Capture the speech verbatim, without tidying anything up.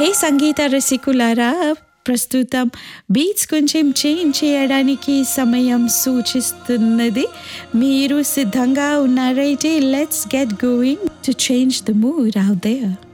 హే సంగీత రసికులారా, ప్రస్తుతం బీట్స్ కొంచెం చేంజ్ చేయడానికి సమయం సూచిస్తున్నది. మీరు సిద్ధంగా ఉన్నారైతే let's get going to change the mood out there.